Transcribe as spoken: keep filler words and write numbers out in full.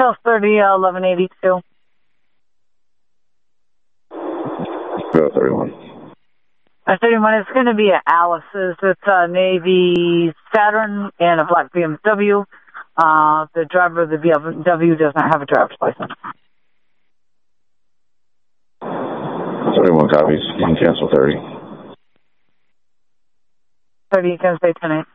Charles thirty, uh, eleven eighty-two. Go thirty-one. Uh, thirty-one, it's going to be at Alice's. It's a Navy Saturn and a black B M W. Uh, the driver of the B M W does not have a driver's license. thirty-one copies. You can cancel thirty. thirty, you can say ten eight.